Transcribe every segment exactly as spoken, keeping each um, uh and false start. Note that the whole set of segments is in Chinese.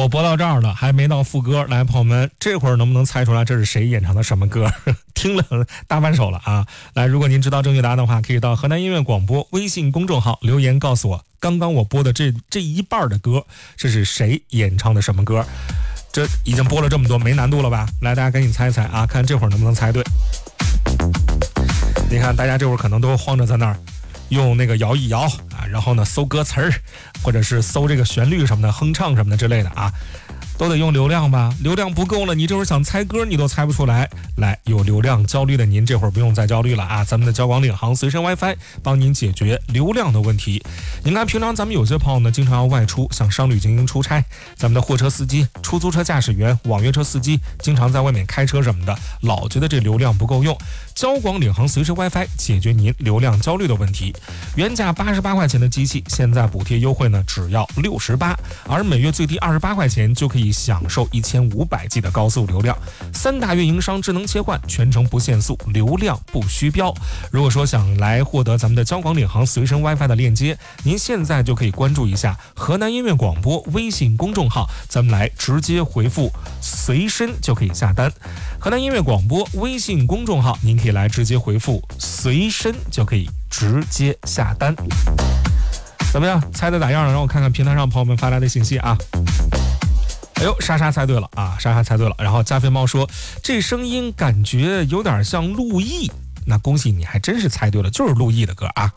我播到这儿了，还没到副歌。来，朋友们，这会儿能不能猜出来这是谁演唱的什么歌？听了大半首了啊！来，如果您知道正确答案的话，可以到河南音乐广播微信公众号留言告诉我，刚刚我播的这这一半的歌，这是谁演唱的什么歌？这已经播了这么多，没难度了吧？来，大家赶紧猜一猜啊，看这会儿能不能猜对。你看，大家这会儿可能都慌着在那儿用那个摇一摇啊，然后呢搜歌词儿，或者是搜这个旋律什么的，哼唱什么的之类的啊，都得用流量吧？流量不够了，你这会儿想猜歌你都猜不出来。来，有流量焦虑的您这会儿不用再焦虑了啊！咱们的交广领航随身 WiFi 帮您解决流量的问题。您看，平常咱们有些朋友呢，经常要外出，像商旅经营出差，咱们的货车司机、出租车驾驶员、网约车司机，经常在外面开车什么的，老觉得这流量不够用。交广领航随身 WiFi 解决您流量焦虑的问题。原价八十八块钱的机器，现在补贴优惠呢，只要六十八，而每月最低二十八块钱就可以享受一千五百 G 的高速流量。三大运营商智能切换，全程不限速，流量不虚标。如果说想来获得咱们的交广领航随身 WiFi 的链接，您现在就可以关注一下河南音乐广播微信公众号，咱们来直接回复随身就可以下单。河南音乐广播微信公众号，您可以来直接回复随身就可以直接下单。怎么样，猜的咋样了？让我看看平台上朋友们发来的信息啊。哎呦，莎莎猜对了啊，莎莎猜对了。然后加菲猫说，这声音感觉有点像陆毅，那恭喜你，还真是猜对了，就是陆毅的歌啊。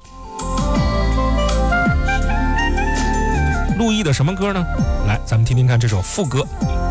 陆毅的什么歌呢？来，咱们听听看这首副歌。